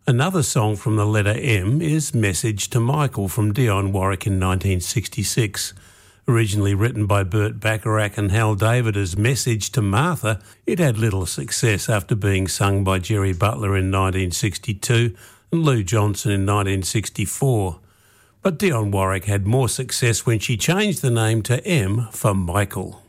Another song from the letter M is Message to Michael from Dionne Warwick in 1966. Originally written by Burt Bacharach and Hal David as Message to Martha, it had little success after being sung by Jerry Butler in 1962 and Lou Johnson in 1964. But Dionne Warwick had more success when she changed the name to M for Michael.